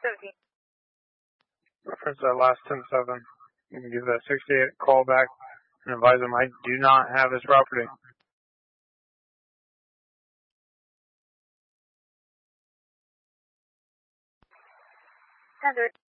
17. Reference that last 10-7. You can give that 68 call back and advise them I do not have his property. 10-3.